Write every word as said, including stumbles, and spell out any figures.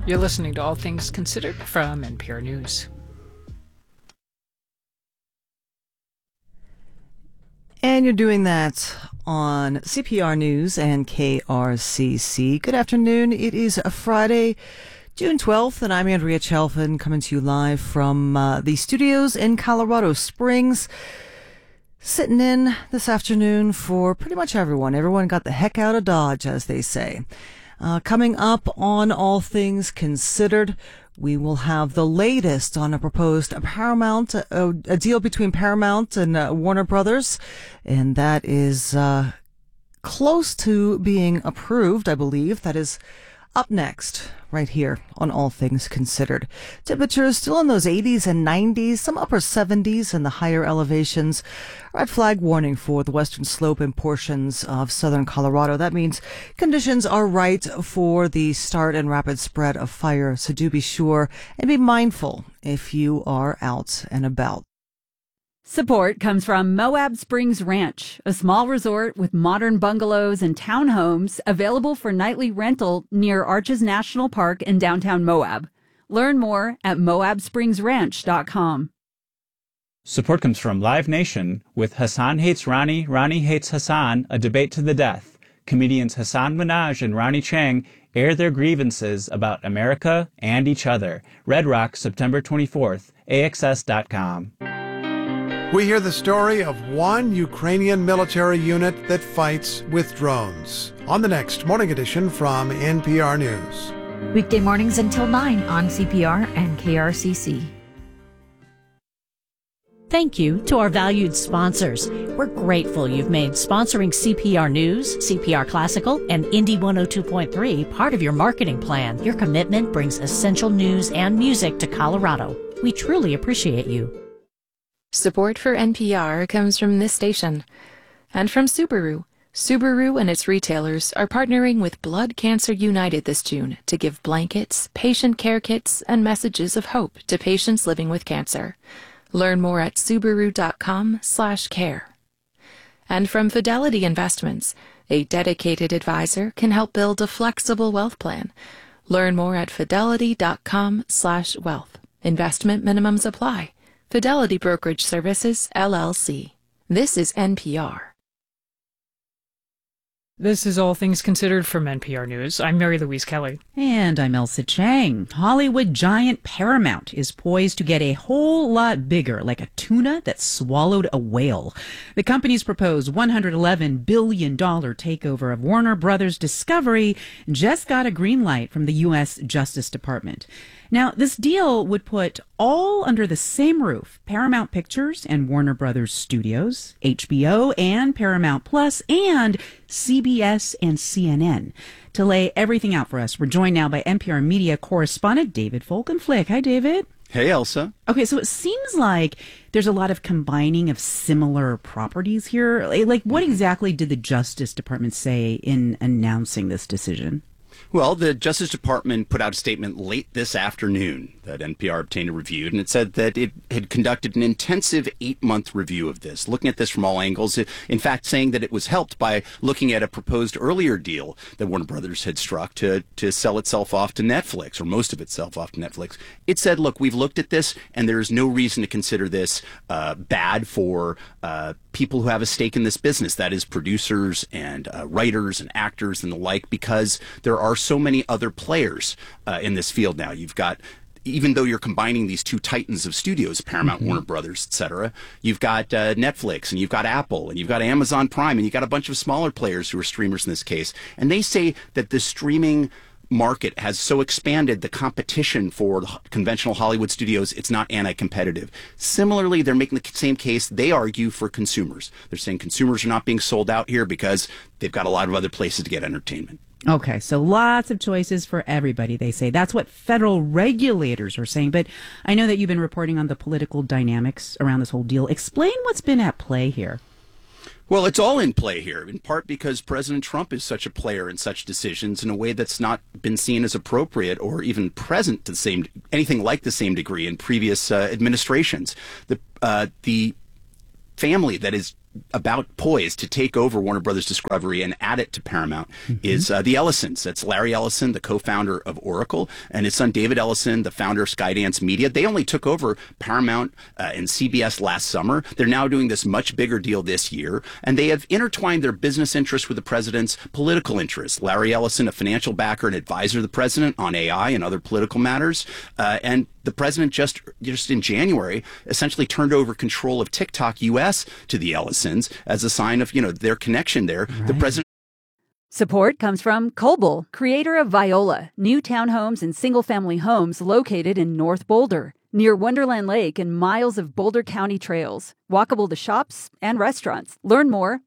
You're listening to All Things Considered from N P R News. And you're doing that on C P R News and K R C C. Good afternoon. It is a Friday, June twelfth, and I'm Andrea Chalfin, coming to you live from uh, the studios in Colorado Springs. Sitting in this afternoon for pretty much everyone. Everyone got the heck out of Dodge, as they say. Uh, coming up on All Things Considered, we will have the latest on a proposed Paramount, a, a deal between Paramount and uh, Warner Brothers, and that is uh, close to being approved, I believe. That is up next, right here on All Things Considered. Temperatures still in those eighties and nineties, some upper seventies in the higher elevations. Red flag warning for the western slope and portions of southern Colorado. That means conditions are right for the start and rapid spread of fire, so do be sure and be mindful if you are out and about. Support comes from Moab Springs Ranch, a small resort with modern bungalows and townhomes available for nightly rental near Arches National Park in downtown Moab. Learn more at moab springs ranch dot com. Support comes from Live Nation with Hassan Hates Ronnie, Ronnie Hates Hassan, a debate to the death. Comedians Hassan Minaj and Ronnie Chang air their grievances about America and each other. Red Rock, September twenty-fourth, A X S dot com. We hear the story of one Ukrainian military unit that fights with drones. On the next Morning Edition from N P R News. Weekday mornings until nine on C P R and K R C C. Thank you to our valued sponsors. We're grateful you've made sponsoring C P R News, C P R Classical, and Indie one oh two point three part of your marketing plan. Your commitment brings essential news and music to Colorado. We truly appreciate you. Support for N P R comes from this station and from Subaru. Subaru and its retailers are partnering with Blood Cancer United this June to give blankets, patient care kits, and messages of hope to patients living with cancer. Learn more at subaru dot com slash care. And from Fidelity Investments, a dedicated advisor can help build a flexible wealth plan. Learn more at fidelity dot com slash wealth. Investment minimums apply. Fidelity Brokerage Services, L L C. This is N P R. This is All Things Considered from N P R News. I'm Mary Louise Kelly. And I'm Elsa Chang. Hollywood giant Paramount is poised to get a whole lot bigger, like a tuna that swallowed a whale. The company's proposed one hundred eleven billion dollars takeover of Warner Brothers Discovery just got a green light from the U S Justice Department. Now, this deal would put all under the same roof, Paramount Pictures and Warner Brothers Studios, H B O and Paramount Plus, and C B S and C N N. To lay everything out for us, we're joined now by N P R Media correspondent David Folkenflik. Hi, David. Hey, Elsa. Okay, so it seems like there's a lot of combining of similar properties here. Like, what exactly did the Justice Department say in announcing this decision? Well, the Justice Department put out a statement late this afternoon that N P R obtained and reviewed, and it said that it had conducted an intensive eight-month review of this, looking at this from all angles, in fact saying that it was helped by looking at a proposed earlier deal that Warner Brothers had struck to, to sell itself off to Netflix, or most of itself off to Netflix. It said, look, we've looked at this, and there is no reason to consider this uh, bad for uh, people who have a stake in this business, that is producers and uh, writers and actors and the like, because there are so many other players uh, in this field now. You've got, even though you're combining these two titans of studios, Paramount, mm-hmm. Warner Brothers, et cetera, you've got uh, Netflix, and you've got Apple, and you've got Amazon Prime, and you've got a bunch of smaller players who are streamers in this case. And they say that the streaming market has so expanded the competition for conventional Hollywood studios, it's not anti-competitive. Similarly, they're making the same case. They argue for consumers. They're saying consumers are not being sold out here because they've got a lot of other places to get entertainment. Okay, so lots of choices for everybody, they say. That's what federal regulators are saying. But I know that you've been reporting on the political dynamics around this whole deal. Explain what's been at play here. Well, it's all in play here, in part because President Trump is such a player in such decisions in a way that's not been seen as appropriate or even present to the same, anything like the same degree in previous uh, administrations. The uh, the family that is about poised to take over Warner Brothers Discovery and add it to Paramount mm-hmm. is uh, the Ellisons. That's Larry Ellison, the co-founder of Oracle, and his son David Ellison, the founder of Skydance Media. They only took over Paramount uh, and C B S last summer. They're now doing this much bigger deal this year, and they have intertwined their business interests with the president's political interests. Larry Ellison, a financial backer and advisor to the president on A I and other political matters, uh, and the president just just in January essentially turned over control of TikTok U S to the Ellisons as a sign of, you know, their connection there. Right. The president. Support comes from Coble, creator of Viola, new townhomes and single-family homes located in North Boulder, near Wonderland Lake and miles of Boulder County trails, walkable to shops and restaurants. Learn more